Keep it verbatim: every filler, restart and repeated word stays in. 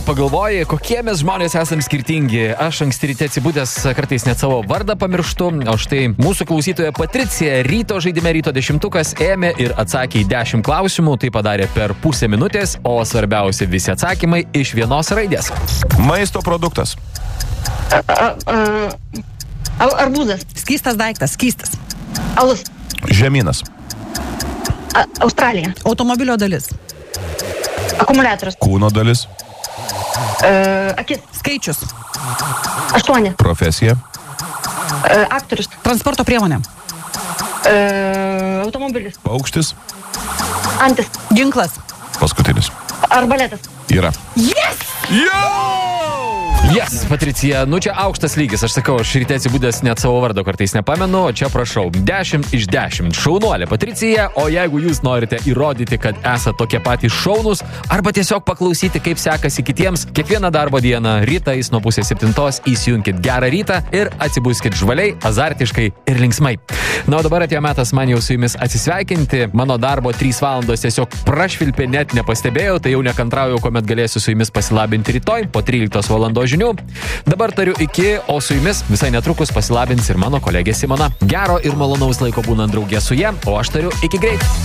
pagalvoji, kokie mes žmonės esam skirtingi. Aš anksti ryte atsibūdęs kartais net savo vardą pamirštu, o štai mūsų klausytoja Patricija ryto žaidime Ryto dešimtukas ėmė ir atsakė į dešimt klausimų, tai padarė per pusę minutės, o svarbiausia visi atsakymai iš vienos raidės. Maisto produktas. A, a, a, arbūzas. Skystas daiktas, skystas. Alus. Žemynas. A, Australija. Automobilio dalis. Akumuliatorius. Kūno dalis. Uh, akis. Skaičius. Aštuoni. Profesija. Uh, aktorius. Transporto priemonė. Uh, automobilis. Paukštis. Antis. Ginklas. Paskutinis. Arbaletas. Yra. Yes! Yes, Patricija, nu čia aukštas lygis, aš sakau, aš ryte atsibūdęs net savo vardo kartais nepamenu, o čia prašau, dešimt iš dešimt, šaunuolė Patricija, o jeigu jūs norite įrodyti, kad esate tokie patys šaunus, arba tiesiog paklausyti, kaip sekasi kitiems, kiekvieną darbo dieną rytais nuo pusės septintos įsijunkit gerą rytą ir atsibuskit žvaliai, azartiškai ir linksmai. Na, o dabar atėjo metas man jau su jumis atsisveikinti, mano darbo trys valandos tiesiog prašvilpė, net nepastebėjau, tai jau nekantrauju, kuomet galėsiu su jumis pasilabinti rytoj po tryliktos valandos žinių. Dabar tariu iki, o su jumis visai netrukus pasilabins ir mano kolegė Simona. Gero ir malonaus laiko būnant draugė su ja, o aš tariu iki greit.